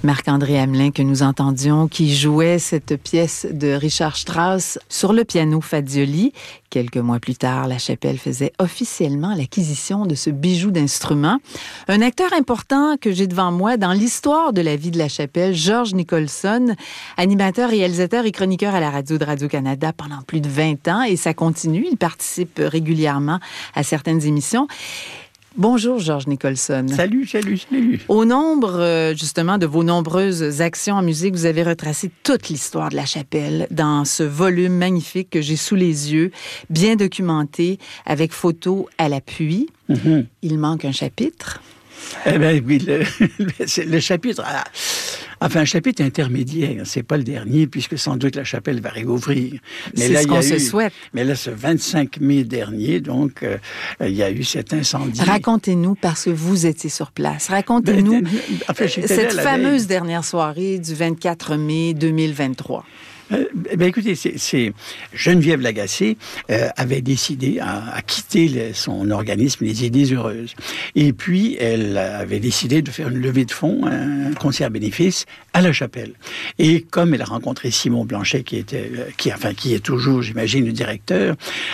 Marc-André Hamelin que nous entendions, qui jouait cette pièce de Richard Strauss sur le piano Fazioli. Quelques mois plus tard, La Chapelle faisait officiellement l'acquisition de ce bijou d'instrument. Un acteur important que j'ai devant moi dans l'histoire de la vie de La Chapelle, George Nicholson, animateur, réalisateur et chroniqueur à la radio de Radio-Canada pendant plus de 20 ans, et ça continue. Il participe régulièrement à certaines émissions. Bonjour, George Nicholson. Salut. Au nombre, justement, de vos nombreuses actions en musique, vous avez retracé toute l'histoire de La Chapelle dans ce volume magnifique que j'ai sous les yeux, bien documenté, avec photos à l'appui. Mm-hmm. Il manque un chapitre. Eh bien, oui, le chapitre... Enfin, un chapitre intermédiaire, c'est pas le dernier, puisque sans doute La Chapelle va réouvrir. Mais c'est là, ce qu'on se souhaite. Mais là, ce 25 mai dernier, donc, il y a eu cet incendie. Racontez-nous, parce que vous étiez sur place, racontez-nous cette fameuse dernière soirée du 24 mai 2023. Écoutez, c'est Geneviève Lagacé avait décidé à quitter son organisme Les Idées Heureuses. Et puis, elle avait décidé de faire une levée de fonds, un concert bénéfice à La Chapelle. Et comme elle a rencontré Simon Blanchet, qui est toujours, j'imagine, le directeur,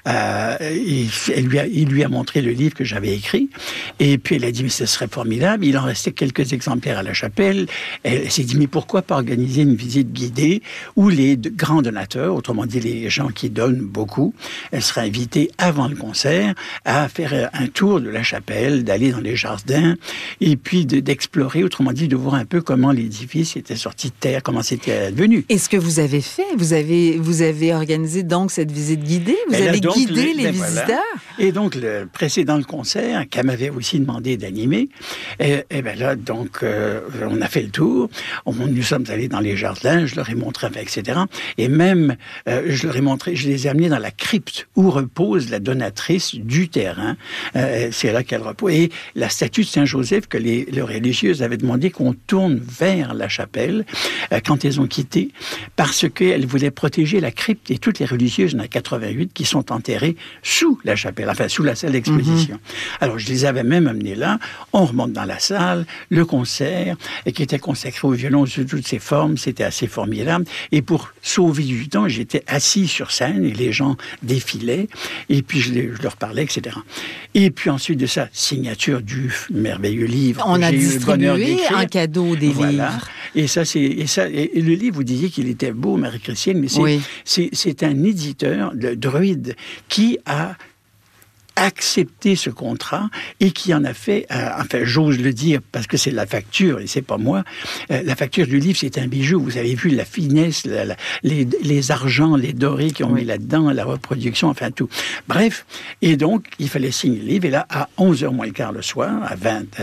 il lui a montré le livre que j'avais écrit. Et puis, elle a dit, mais ce serait formidable. Il en restait quelques exemplaires à La Chapelle. Elle s'est dit, mais pourquoi pas organiser une visite guidée où les grands donateurs, autrement dit les gens qui donnent beaucoup, elle sera invitée avant le concert à faire un tour de La Chapelle, d'aller dans les jardins et puis d'explorer, autrement dit de voir un peu comment l'édifice était sorti de terre, comment c'était devenu. Et ce que vous avez fait, vous avez organisé donc cette visite guidée, vous avez guidé les visiteurs. Voilà. Et donc le précédent concert qu'elle m'avait aussi demandé d'animer, et bien là donc on a fait le tour, nous sommes allés dans les jardins, je leur ai montré, etc. Et même, je leur ai montré, je les ai amenés dans la crypte où repose la donatrice du terrain. C'est là qu'elle repose. Et la statue de Saint-Joseph que les religieuses avaient demandé qu'on tourne vers La Chapelle quand elles ont quitté, parce qu'elles voulaient protéger la crypte et toutes les religieuses, il y en a 88 qui sont enterrées sous La Chapelle, enfin sous la salle d'exposition. Mm-hmm. Alors, je les avais même amenés là. On remonte dans la salle, le concert, qui était consacré au violon sous toutes ses formes, c'était assez formidable. Et pour sauver du temps, j'étais assis sur scène et les gens défilaient et puis je leur parlais, etc. Et puis ensuite de ça, signature du merveilleux livre. On a distribué en cadeau des livres. Et le livre, vous disiez qu'il était beau, Marie-Christine, mais c'est un éditeur de Druide qui a accepté ce contrat et qui en a fait, enfin j'ose le dire parce que c'est la facture et c'est pas moi, la facture du livre c'est un bijou, vous avez vu la finesse, les argents, les dorés qui ont mis là-dedans, la reproduction, enfin tout. Bref, et donc il fallait signer le livre et là à 11h moins le quart le soir, à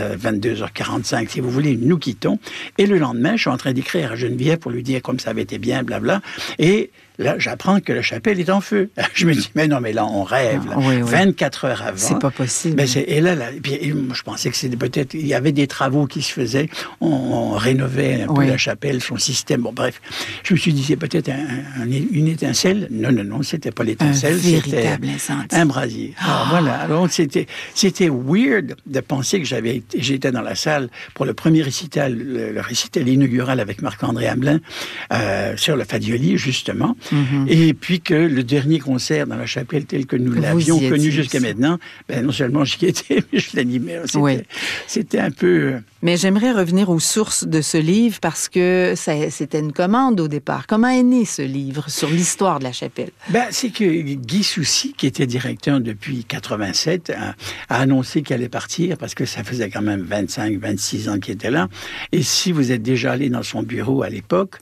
22h45 si vous voulez, nous quittons et le lendemain je suis en train d'écrire à Geneviève pour lui dire comme ça avait été bien, blabla, et là, j'apprends que La Chapelle est en feu. Je me dis, mais non, mais là, on rêve. Là. Oui. 24 heures avant. C'est pas possible. Et là, je pensais que c'était peut-être... Il y avait des travaux qui se faisaient. On rénovait un peu La Chapelle, son système. Bon, bref. Je me suis dit, c'est peut-être une étincelle. Non, c'était pas l'étincelle. C'était un brasier. Alors, voilà. Alors, c'était weird de penser que j'étais dans la salle pour le premier récital, le récital inaugural avec Marc-André Hamelin sur le Fazioli, justement. Mm-hmm. Et puis que le dernier concert dans La Chapelle tel que nous l'avions connu jusqu'à maintenant, non seulement j'y étais, mais je l'animais. C'était un peu... Mais j'aimerais revenir aux sources de ce livre parce que c'était une commande au départ. Comment est né ce livre sur l'histoire de La Chapelle? C'est que Guy Soucy, qui était directeur depuis 87, a annoncé qu'il allait partir parce que ça faisait quand même 25-26 ans qu'il était là. Et si vous êtes déjà allé dans son bureau à l'époque,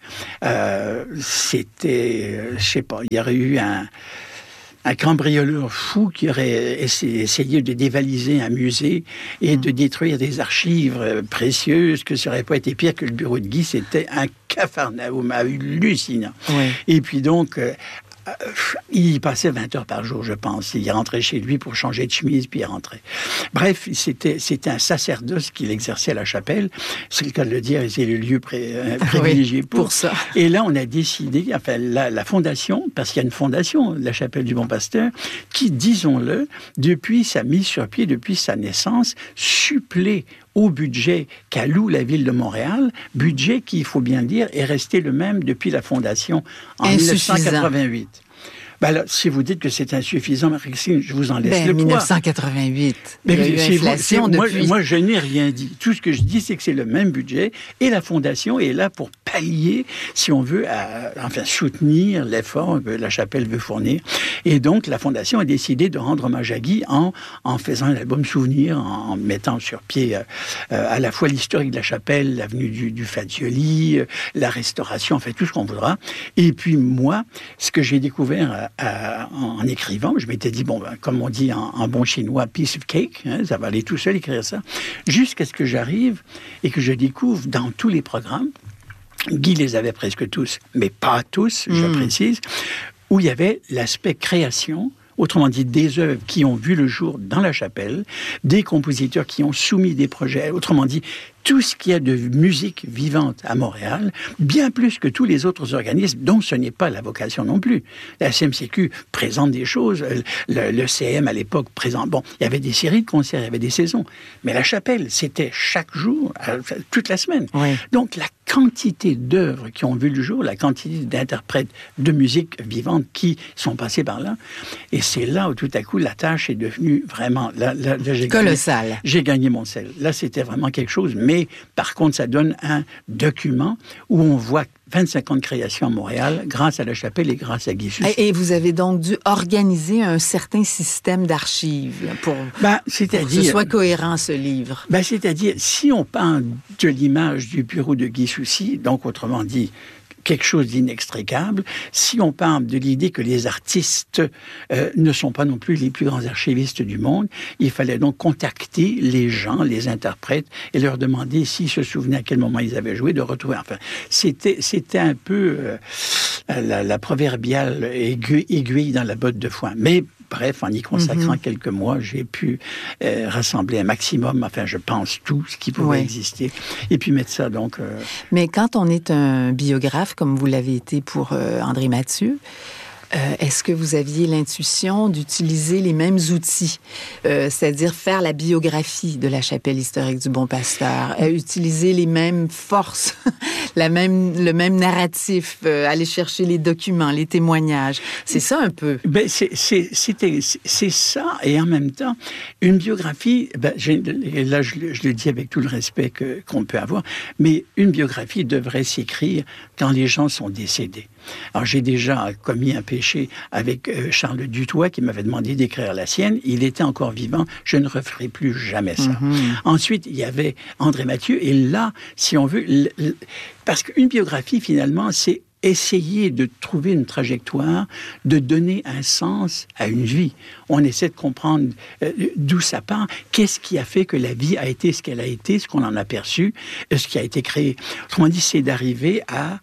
c'était, je sais pas, il y aurait eu un cambrioleur fou qui aurait essayé de dévaliser un musée et de détruire des archives précieuses, que ça n'aurait pas été pire que le bureau de Guy. C'était un capharnaüm hallucinant. Oui. Et puis donc... il passait 20 heures par jour, je pense. Il rentrait chez lui pour changer de chemise, puis il rentrait. Bref, c'était un sacerdoce qu'il exerçait à La Chapelle. C'est le cas de le dire, et c'est le lieu privilégié pour ça. Et là, on a décidé, enfin, la fondation, parce qu'il y a une fondation, La Chapelle du Bon Pasteur, qui, disons-le, depuis sa mise sur pied, depuis sa naissance, supplée au budget qu'alloue la Ville de Montréal, budget qui, il faut bien le dire, est resté le même depuis la fondation en 1988. Ben là, si vous dites que c'est insuffisant, Marie-Christine, je vous en laisse le poids. 1988, il y a eu inflation depuis. Moi, je n'ai rien dit. Tout ce que je dis, c'est que c'est le même budget et la Fondation est là pour pallier, si on veut, soutenir l'effort que la Chapelle veut fournir. Et donc, la Fondation a décidé de rendre hommage à Guy en faisant un album souvenir, en mettant sur pied à la fois l'historique de la Chapelle, l'avenue du Fazioli, la restauration, tout ce qu'on voudra. Et puis, moi, ce que j'ai découvert en écrivant, je m'étais dit, comme on dit en bon chinois, piece of cake, ça va aller tout seul écrire ça, jusqu'à ce que j'arrive et que je découvre dans tous les programmes, Guy les avait presque tous, mais pas tous, je précise, où il y avait l'aspect création, autrement dit des œuvres qui ont vu le jour dans la Chapelle, des compositeurs qui ont soumis des projets, autrement dit, tout ce qu'il y a de musique vivante à Montréal, bien plus que tous les autres organismes, dont ce n'est pas la vocation non plus. La CMCQ présente des choses, le CM à l'époque présente... il y avait des séries de concerts, il y avait des saisons, mais la Chapelle, c'était chaque jour, toute la semaine. Oui. Donc la quantité d'œuvres qui ont vu le jour, la quantité d'interprètes de musique vivante qui sont passés par là, et c'est là où tout à coup la tâche est devenue vraiment... Là, colossale. J'ai gagné mon sel. Là, c'était vraiment quelque chose, mais par contre, ça donne un document où on voit 25 ans de création à Montréal grâce à la Chapelle et grâce à Guy Soucy. Et vous avez donc dû organiser un certain système d'archives pour que ce soit cohérent, ce livre. C'est-à-dire, si on parle de l'image du bureau de Guy Soucy, donc autrement dit, quelque chose d'inextricable, si on parle de l'idée que les artistes ne sont pas non plus les plus grands archivistes du monde, il fallait donc contacter les gens, les interprètes, et leur demander s'ils se souvenaient à quel moment ils avaient joué, de retrouver. Enfin, c'était un peu la proverbiale aiguille dans la botte de foin. Mais bref, en y consacrant quelques mois, j'ai pu rassembler un maximum, je pense, tout ce qui pouvait exister, et puis mettre ça, donc... Mais quand on est un biographe, comme vous l'avez été pour André Mathieu, est-ce que vous aviez l'intuition d'utiliser les mêmes outils, c'est-à-dire faire la biographie de la Chapelle historique du Bon Pasteur, utiliser les mêmes forces, le même narratif, aller chercher les documents, les témoignages? C'est ça un peu. C'est ça, et en même temps, une biographie, et là je le dis avec tout le respect qu'on peut avoir, mais une biographie devrait s'écrire quand les gens sont décédés. Alors, j'ai déjà commis un péché avec Charles Dutoit qui m'avait demandé d'écrire la sienne. Il était encore vivant. Je ne referai plus jamais ça. Ensuite, il y avait André Mathieu. Et là, si on veut... Parce qu'une biographie, finalement, c'est essayer de trouver une trajectoire, de donner un sens à une vie. On essaie de comprendre d'où ça part, qu'est-ce qui a fait que la vie a été ce qu'elle a été, ce qu'on en a perçu, ce qui a été créé. Autrement dit, c'est d'arriver à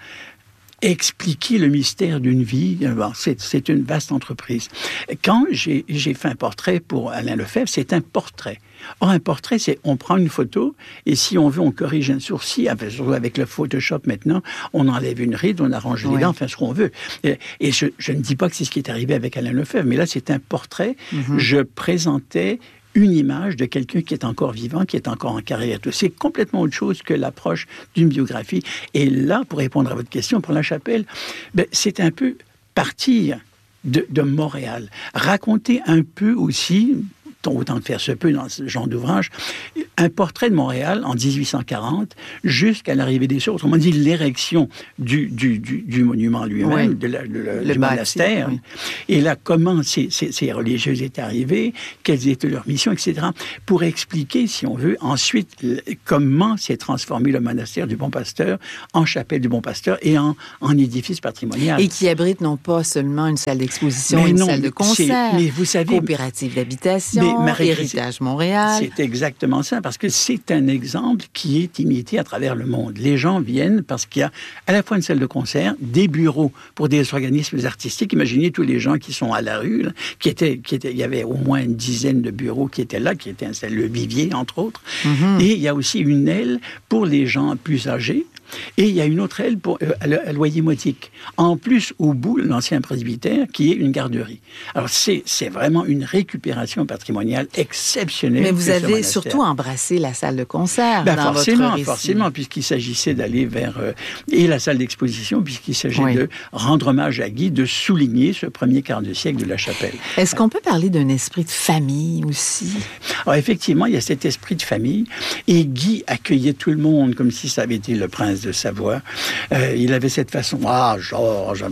expliquer le mystère d'une vie. C'est une vaste entreprise. Quand j'ai fait un portrait pour Alain Lefebvre, c'est un portrait. Or, un portrait, c'est on prend une photo et si on veut, on corrige un sourcil. Avec le Photoshop maintenant, on enlève une ride, on arrange les dents, ce qu'on veut. Et je ne dis pas que c'est ce qui est arrivé avec Alain Lefebvre, mais là, c'est un portrait. Je présentais une image de quelqu'un qui est encore vivant, qui est encore en carrière. C'est complètement autre chose que l'approche d'une biographie. Et là, pour répondre à votre question, pour la Chapelle, c'est un peu partir de Montréal. Raconter un peu aussi, autant que faire se peut dans ce genre d'ouvrage, un portrait de Montréal en 1840 jusqu'à l'arrivée des Sceaux, autrement dit l'érection du monument lui-même, du monastère. Oui. Et là, comment ces religieuses étaient arrivées, quelles étaient leurs missions, etc. Pour expliquer, si on veut, ensuite, comment s'est transformé le monastère du Bon Pasteur en chapelle du Bon Pasteur et en édifice patrimonial. Et qui abrite non pas seulement une salle d'exposition, une salle de concert, mais vous savez, coopérative d'habitation, Héritage Montréal. C'est exactement ça, parce que c'est un exemple qui est imité à travers le monde. Les gens viennent parce qu'il y a à la fois une salle de concert, des bureaux pour des organismes artistiques. Imaginez tous les gens qui sont à la rue, là, il y avait au moins une dizaine de bureaux qui étaient là, qui étaient le Vivier, entre autres. Et il y a aussi une aile pour les gens plus âgés. Et il y a une autre aile pour à Loyer-Motique. En plus, au bout, l'ancien presbytère, qui est une garderie. Alors, c'est vraiment une récupération patrimoniale patrimonial exceptionnel. Mais vous avez surtout embrassé la salle de concert dans votre récit. Forcément, puisqu'il s'agissait d'aller vers... et la salle d'exposition, puisqu'il s'agit de rendre hommage à Guy, de souligner ce premier quart de siècle de la Chapelle. Est-ce qu'on peut parler d'un esprit de famille aussi? Alors, effectivement, il y a cet esprit de famille. Et Guy accueillait tout le monde comme si ça avait été le prince de Savoie. Il avait cette façon... Ah, Georges,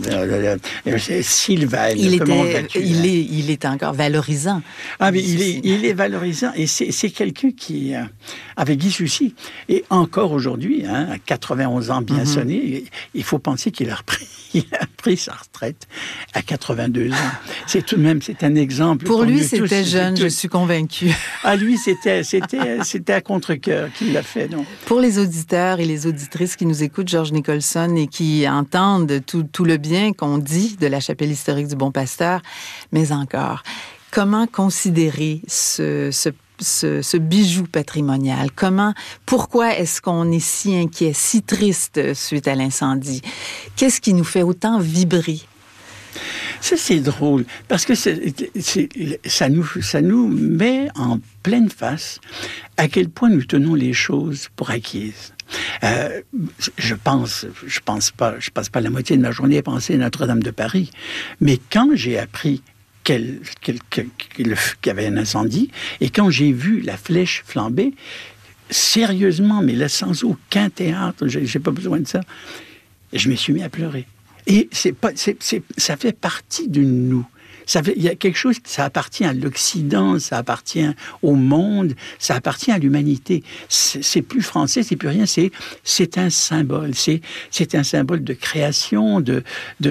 Sylvain, comment vas-tu? Il est encore valorisant. Ah, mais il est valorisant. Et c'est quelqu'un qui avait Guy Soucy. Et encore aujourd'hui, à 91 ans bien sonnés, il faut penser qu'il a pris sa retraite à 82 ans. C'est tout de même, c'est un exemple. Pour lui, c'était jeune, je suis convaincue. Ah, lui, c'était à contre-cœur qu'il l'a fait, non? Pour les auditeurs et les auditrices qui nous écoutent, Georges Nicholson, et qui entendent tout le bien qu'on dit de la chapelle historique du Bon Pasteur, mais encore, comment considérer ce bijou patrimonial? Pourquoi est-ce qu'on est si inquiet, si triste suite à l'incendie? Qu'est-ce qui nous fait autant vibrer? Ça, c'est drôle, parce que ça nous met en pleine face à quel point nous tenons les choses pour acquises. Je passe pas la moitié de ma journée à penser à Notre-Dame de Paris, mais quand j'ai appris qu'il y avait un incendie, et quand j'ai vu la flèche flamber, sérieusement, mais là, sans aucun théâtre, j'ai pas besoin de ça, je me suis mis à pleurer. Et ça fait partie de nous. Il y a quelque chose, ça appartient à l'Occident, ça appartient au monde, ça appartient à l'humanité. C'est plus français, c'est plus rien, c'est un symbole. C'est un symbole de création, de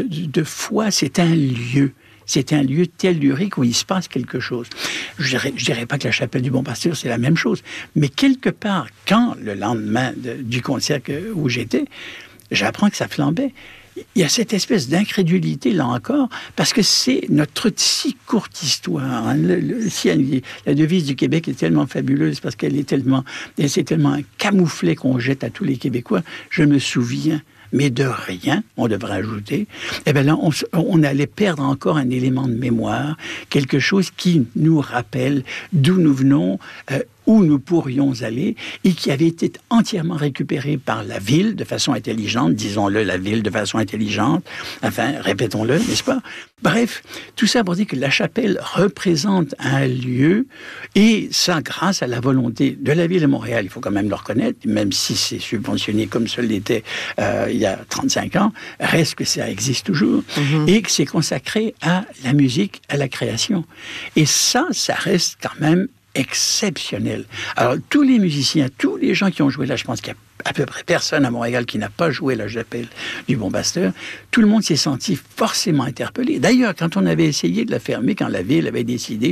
foi, c'est un lieu. C'est un lieu tellurique où il se passe quelque chose. Je dirais pas que la chapelle du Bon Pasteur, c'est la même chose. Mais quelque part, quand le lendemain du concert où j'étais, j'apprends que ça flambait, il y a cette espèce d'incrédulité, là encore, parce que c'est notre si courte histoire. Hein. La devise du Québec est tellement fabuleuse parce qu'elle c'est tellement un camouflet qu'on jette à tous les Québécois. Je me souviens, mais de rien, on devrait ajouter, eh bien là, on allait perdre encore un élément de mémoire, quelque chose qui nous rappelle d'où nous venons, où nous pourrions aller, et qui avait été entièrement récupéré par la ville de façon intelligente, disons-le, la ville de façon intelligente, enfin, répétons-le, n'est-ce pas? Bref, tout ça pour dire que la chapelle représente un lieu, et ça grâce à la volonté de la ville de Montréal, il faut quand même le reconnaître, même si c'est subventionné comme ça l'était il y a 35 ans, reste que ça existe toujours, et que c'est consacré à la musique, à la création. Et ça reste quand même exceptionnel. Alors, tous les musiciens, tous les gens qui ont joué là, je pense qu'il y a à peu près personne à Montréal qui n'a pas joué la chapelle du Bon Pasteur, tout le monde s'est senti forcément interpellé. D'ailleurs, quand on avait essayé de la fermer, quand la ville avait décidé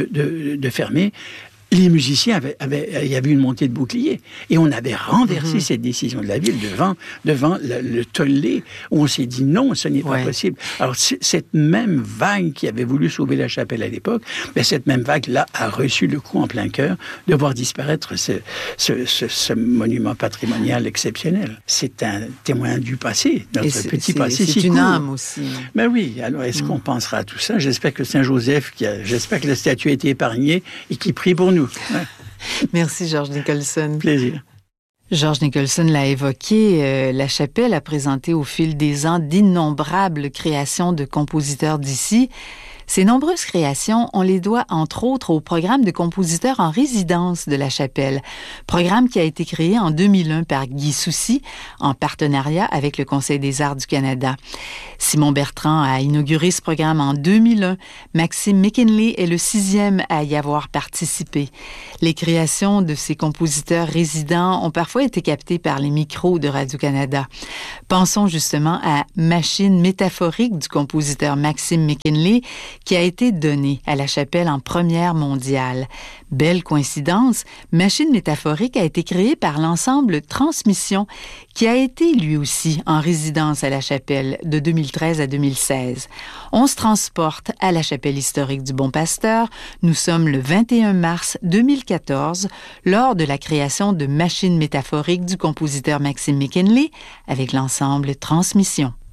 de fermer, les musiciens il y avait une montée de boucliers. Et on avait renversé cette décision de la ville devant le tollé, où on s'est dit non, ce n'est pas possible. Alors, cette même vague qui avait voulu sauver la chapelle à l'époque, cette même vague-là a reçu le coup en plein cœur de voir disparaître ce monument patrimonial exceptionnel. C'est un témoin du passé, notre petit passé si court. C'est une âme aussi. Mais oui, alors est-ce qu'on pensera à tout ça? J'espère que Saint-Joseph, j'espère que la statue a été épargnée et qu'il prie pour nous. Ouais. Merci, Georges Nicholson. Plaisir. Georges Nicholson l'a évoqué, la chapelle a présenté au fil des ans d'innombrables créations de compositeurs d'ici. Ces nombreuses créations, on les doit entre autres au programme de compositeurs en résidence de la chapelle, programme qui a été créé en 2001 par Guy Soucy en partenariat avec le Conseil des arts du Canada. Simon Bertrand a inauguré ce programme en 2001. Maxime McKinley est le 6e à y avoir participé. Les créations de ces compositeurs résidents ont parfois été captées par les micros de Radio-Canada. Pensons justement à Machine métaphorique du compositeur Maxime McKinley, qui a été donné à la chapelle en première mondiale. Belle coïncidence, Machine métaphorique a été créée par l'ensemble Transmission, qui a été lui aussi en résidence à la chapelle de 2013 à 2016. On se transporte à la chapelle historique du Bon Pasteur. Nous sommes le 21 mars 2014, lors de la création de Machine métaphorique du compositeur Maxime McKinley avec l'ensemble Transmission.